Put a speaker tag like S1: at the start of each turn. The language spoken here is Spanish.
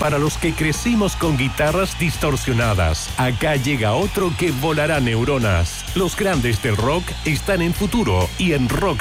S1: Para los que crecimos con guitarras distorsionadas, acá llega otro que volará neuronas. Los grandes del rock están en Futuro y en Rock